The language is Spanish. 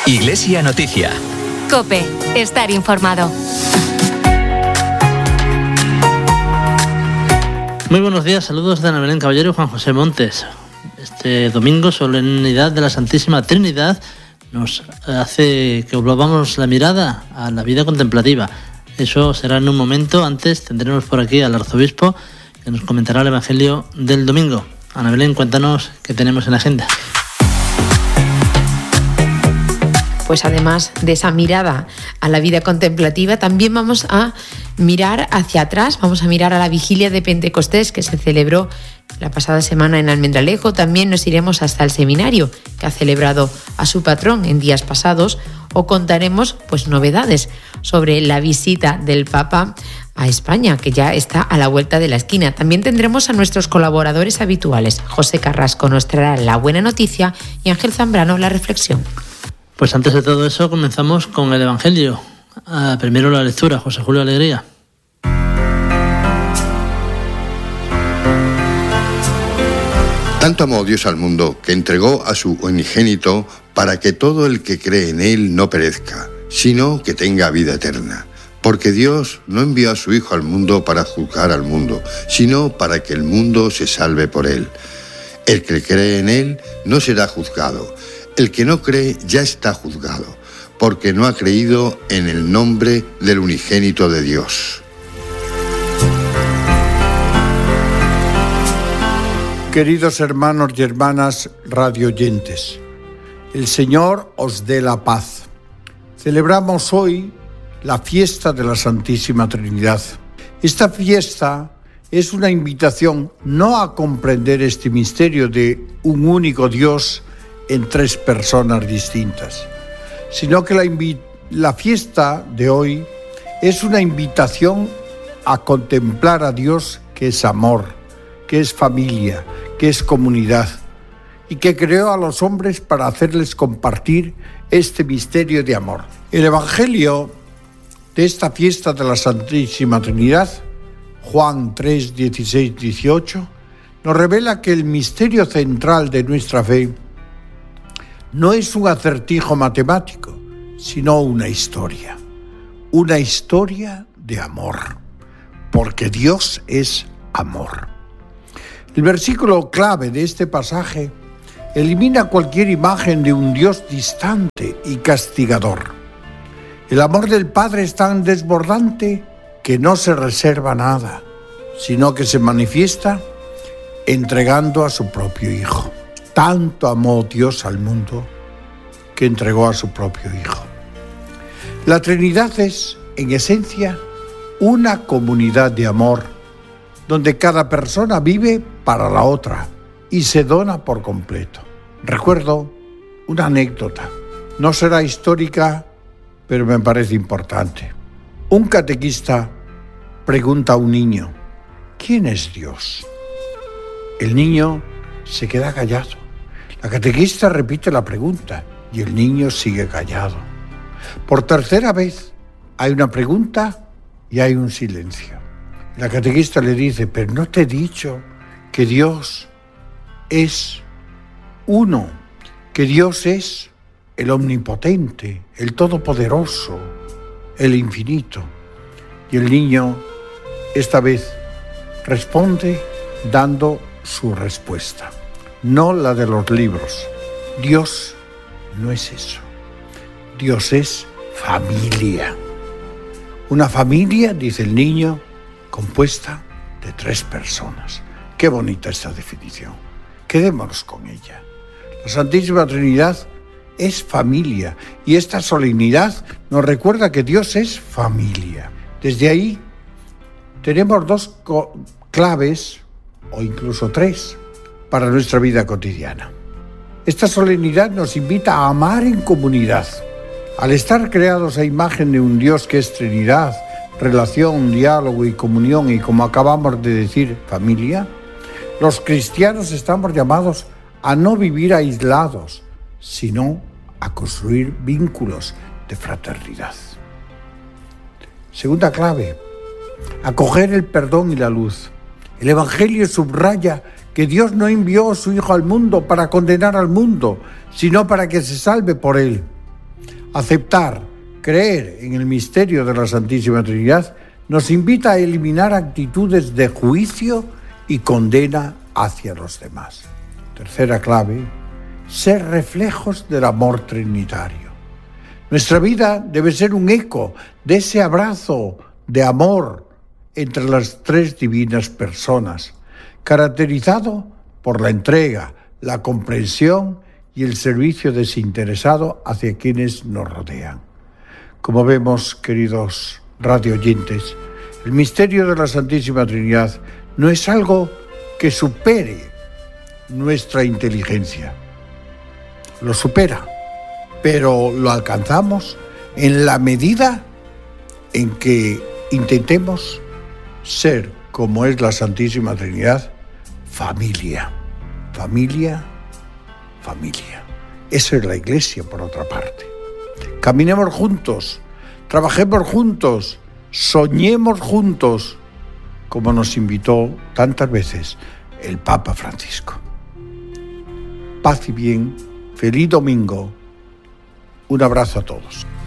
Iglesia Noticia. COPE. Estar informado. Muy buenos días, saludos de Ana Belén Caballero y Juan José Montes. Este domingo, solemnidad de la Santísima Trinidad, nos hace que volvamos la mirada a la vida contemplativa. Eso será en un momento. Antes tendremos por aquí al arzobispo que nos comentará el Evangelio del domingo. Ana Belén, cuéntanos qué tenemos en la agenda. Pues además de esa mirada a la vida contemplativa, también vamos a mirar hacia atrás, vamos a mirar a la vigilia de Pentecostés que se celebró la pasada semana en Almendralejo. También nos iremos hasta el seminario que ha celebrado a su patrón en días pasados, o contaremos pues novedades sobre la visita del Papa a España, que ya está a la vuelta de la esquina. También tendremos a nuestros colaboradores habituales. José Carrasco nos traerá la buena noticia y Ángel Zambrano la reflexión. Pues antes de todo eso comenzamos con el Evangelio. Primero la lectura, José Julio Alegría. Tanto amó Dios al mundo que entregó a su unigénito para que todo el que cree en él no perezca, sino que tenga vida eterna. Porque Dios no envió a su Hijo al mundo para juzgar al mundo, sino para que el mundo se salve por él. El que cree en él no será juzgado. El que no cree ya está juzgado, porque no ha creído en el nombre del unigénito de Dios. Queridos hermanos y hermanas radioyentes, el Señor os dé la paz. Celebramos hoy la fiesta de la Santísima Trinidad. Esta fiesta es una invitación no a comprender este misterio de un único Dios en tres personas distintas, sino que la fiesta de hoy es una invitación a contemplar a Dios, que es amor, que es familia, que es comunidad, y que creó a los hombres para hacerles compartir este misterio de amor. El Evangelio de esta fiesta de la Santísima Trinidad, Juan 3, 16, 18, nos revela que el misterio central de nuestra fe no es un acertijo matemático, sino una historia de amor, porque Dios es amor. El versículo clave de este pasaje elimina cualquier imagen de un Dios distante y castigador. El amor del Padre es tan desbordante que no se reserva nada, sino que se manifiesta entregando a su propio Hijo. Tanto amó Dios al mundo que entregó a su propio Hijo. La Trinidad es, en esencia, una comunidad de amor, donde cada persona vive para la otra y se dona por completo. Recuerdo una anécdota. No será histórica, pero me parece importante. Un catequista pregunta a un niño: ¿quién es Dios? El niño se queda callado. La catequista repite la pregunta y el niño sigue callado. Por tercera vez hay una pregunta y hay un silencio. La catequista le dice: pero no te he dicho que Dios es uno, que Dios es el omnipotente, el todopoderoso, el infinito. Y el niño esta vez responde dando su respuesta, no la de los libros. Dios no es eso. Dios es familia. Una familia, dice el niño, compuesta de tres personas. Qué bonita esta definición. Quedémonos con ella. La Santísima Trinidad es familia y esta solemnidad nos recuerda que Dios es familia. Desde ahí tenemos dos claves, o incluso tres, para nuestra vida cotidiana. Esta solemnidad nos invita a amar en comunidad. Al estar creados a imagen de un Dios que es Trinidad, relación, diálogo y comunión, y como acabamos de decir, familia, los cristianos estamos llamados a no vivir aislados, sino a construir vínculos de fraternidad. Segunda clave, acoger el perdón y la luz. El Evangelio subraya que Dios no envió a su Hijo al mundo para condenar al mundo, sino para que se salve por él. Aceptar, creer en el misterio de la Santísima Trinidad nos invita a eliminar actitudes de juicio y condena hacia los demás. Tercera clave, ser reflejos del amor trinitario. Nuestra vida debe ser un eco de ese abrazo de amor entre las tres divinas personas, caracterizado por la entrega, la comprensión y el servicio desinteresado hacia quienes nos rodean. Como vemos, queridos radioyentes, el misterio de la Santísima Trinidad no es algo que supere nuestra inteligencia. Lo supera, pero lo alcanzamos en la medida en que intentemos ser, como es la Santísima Trinidad, familia. Familia, familia. Esa es la Iglesia, por otra parte. Caminemos juntos, trabajemos juntos, soñemos juntos, como nos invitó tantas veces el Papa Francisco. Paz y bien, feliz domingo. Un abrazo a todos.